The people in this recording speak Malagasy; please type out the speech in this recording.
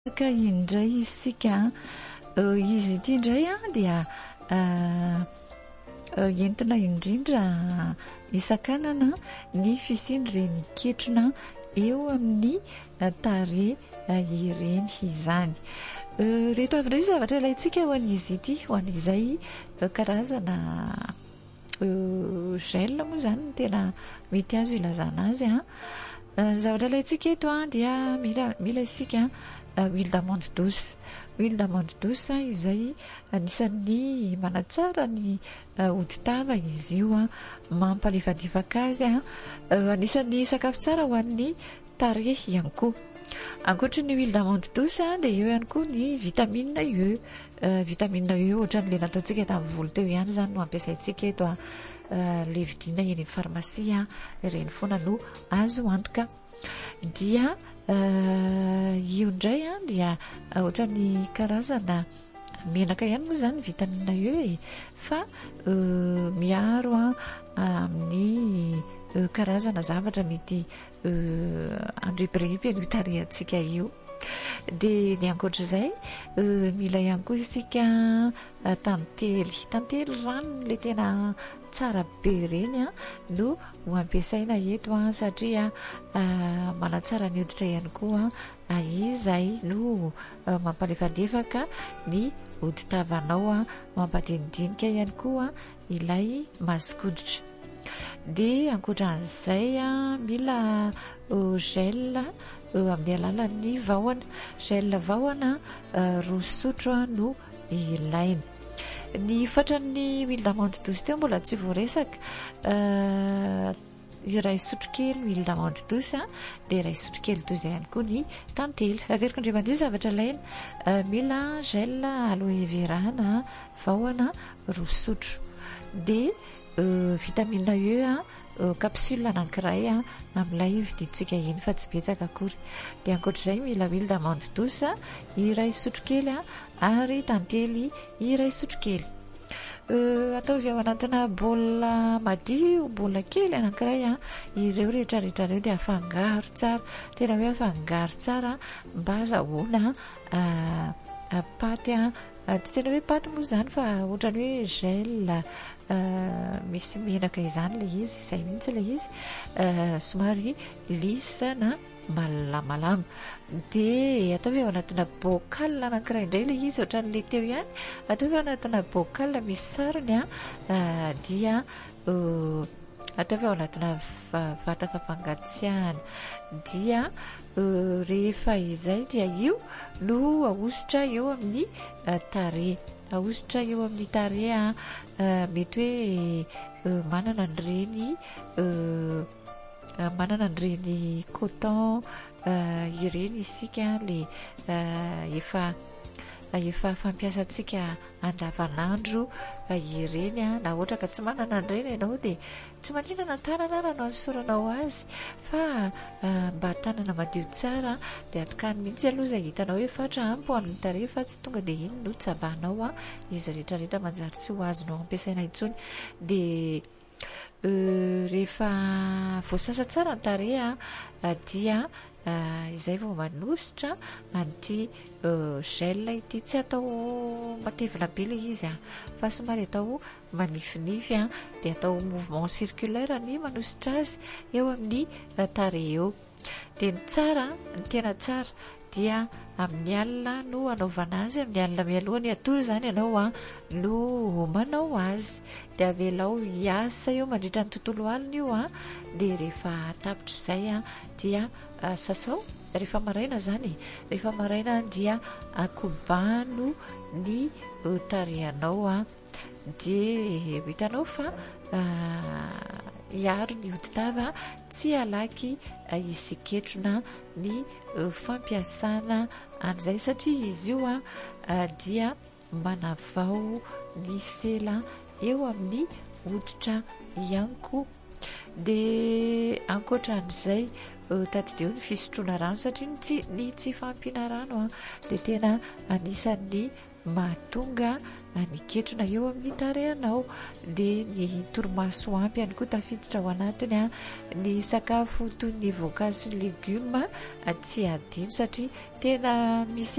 ka indray isika izy ity indray dia entina indrindra isan-kanana ny fisindreny ketrona eo amin'ny tare ireny izany. Rehetra avy indray zavatra ilayntsika ho an'izy ity, ho an'izay karazana gel moa zany no tena mety azo ilazana azy. Zavatra ilayntsika eto dia mila isika huile d'amande douce. Huile d'amande douce izay anisan'ny manatsara ny hodi-tava izy io, mampalefadefaka azy, anisan'ny sakafo tsara ho an'ny tarehy ihany koa. Ankoatra ny huile d'amande douce dia eo ihany koa ny vitamine E. Vitamine E ohatran'ilay nataontsika tamin'ny volo teo ihany zany no ampiasaintsika eto. Le vidina eny amin'ny pharmacie ireny foana no azo antoka. Dia io indray dia ohatran'ny karazana menaka ihany moa zany vitamine E, fa miaro amin'ny karazana zavatra mety andrepirepy io tarehantsika io. Dia ny ankoatr'izay mila ihany koa isika tantely rano le tena tsara be reny no ampiasaina eto satria manatsara ny hoditra ihany koa izay no mampalefadefaka ny hodi-tavanao, mampatenidinika ihany koa ilay masoko-koditra. Dia ankoatran'izay mila gel amin'ny alalan'ny vahona. Gel vahona 2 sotro no ilaina. Ny fatran'ny huile d'amande douce teo mbola tsy voaresaka. Iray sotro kely huile d'amande douce dia iray sotro kely toy izay ihany koa ny tantely. Averiko indray mandeha zavatra ilaina. Mila gel aloe vera vahona 2 sotro. Dia vitamine E capsule anankiray amin'ilay vidintsika eny fa tsy betsaka akory. Dia ankoatr'izay mila huile d'amande douce iray sotro kely ary tantely iray sotro kely. Ataovy ao anatina baolina madio, baolina kely anankiray ireo rehetrarehetra ireo dia afangaro tsara, tena hoe afangaro tsara mba azahoana paty, tsy tena hoe paty moa zany fa ohatrany hoe gel misy menaka izany le izy, izay mihitsy le izy, somary lisa na malamalama. Dia ataovy ao anatina bocal anankiray indray le izy, ohatran'le teo ihany. Ataovy ao anatina bocal misy sarony dia ataovy ao anatina vata fampangatsiahana. Dia rehefa izay dia io no ahositra eo amin'ny tarehy. Ahositra eo amin'ny tarehy mety hoe manana an'ireny coton ireny isika le efa fampiasantsika andavanandro ireny. Na ohatra ka tsy manana an'ireny ianao dia tsy maninona tanana raha no anosoranao azy, fa mba tanana madio tsara dia atokany mihitsy aloha izay hitanao hoe fatra ampy ho amin'ny tarehy, fa tsy tonga dia iny no tsabanao izy rehetrarehetra manjary tsy ho azonao ampiasaina intsony. Dia rehefa voasasa tsara ny tarehy dia izay vao manositra an'ity gel ity. Tsy atao matevina be le izy fa somary atao manifinify dia atao mouvement circulaire ny manositra azy eo amin'ny tarehy eo. Dia ny tena tsara dia amin'ny alina no anaovana azy, amin'ny alina mialoha ny hatory zany ianao no manao azy. Dia avelao hiasa eo mandritra ny tontolo alina io dia rehefa tapitra izay dia sasao. Rehefa maraina zany, rehefa maraina dia akobano ny tarehanao dia hitanao fa hiaro ny hodi-tava, tsy halaky hisiketrona ny fampiasana an'izay satria izy io dia manavao ny sela eo amin'ny hoditra ihany koa. Dia ankoatran'izay tadideo ny fisotroana rano satria ny tsy fampiana rano dia tena anisan'ny mahatonga ny ketrona eo amin'ny tarehinao. Dia ny torimaso ampy ihany koa tafiditra ao anatiny ny sakafo toy ny voankazo sy legioma tsy adino satria tena misy